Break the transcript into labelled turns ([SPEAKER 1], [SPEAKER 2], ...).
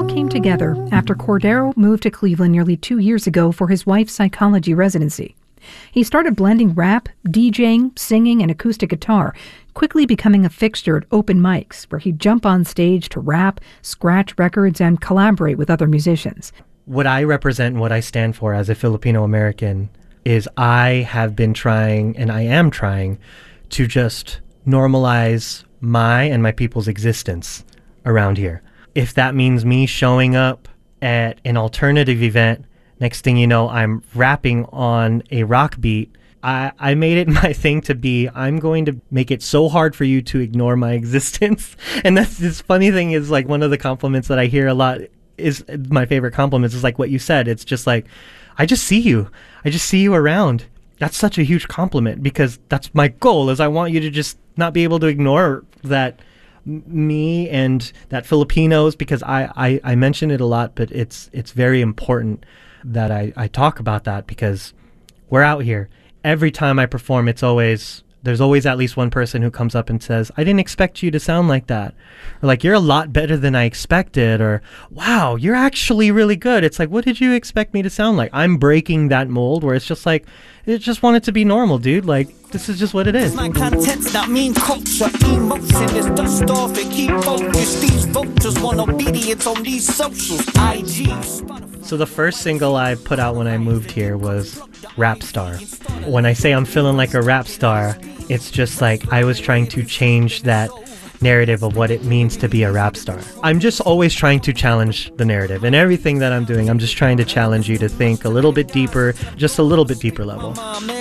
[SPEAKER 1] all came together after Cordero moved to Cleveland nearly 2 years ago for his wife's psychology residency. He started blending rap, DJing, singing, and acoustic guitar, quickly becoming a fixture at open mics where he'd jump on stage to rap, scratch records, and collaborate with other musicians.
[SPEAKER 2] What I represent and what I stand for as a Filipino American is I have been trying, and I am trying, to just normalize my and my people's existence around here. If that means me showing up at an alternative event, next thing you know, I'm rapping on a rock beat. I made it my thing to be, I'm going to make it so hard for you to ignore my existence. And that's this funny thing is like one of the compliments that I hear a lot is my favorite compliments is like what you said. It's just like, I just see you. I just see you around. That's such a huge compliment because that's my goal is I want you to just not be able to ignore that me and that Filipinos, because I mention it a lot, but it's very important that I talk about that because we're out here. Every time I perform, there's always at least one person who comes up and says, I didn't expect you to sound like that. Or like, you're a lot better than I expected. Or, wow, you're actually really good. It's like, what did you expect me to sound like? I'm breaking that mold where it's just like, I just want it to be normal, dude. Like, this is just what it is.
[SPEAKER 3] My content's not mean culture. Emotion is dust off and keep focused. These vultures want obedience on these socials. IG, Spotify.
[SPEAKER 2] So the first single I put out when I moved here was Rap Star. When I say I'm feeling like a rap star, it's just like I was trying to change that narrative of what it means to be a rap star. I'm just always trying to challenge the narrative. And everything that I'm doing, I'm just trying to challenge you to think a little bit deeper, just a little bit deeper level.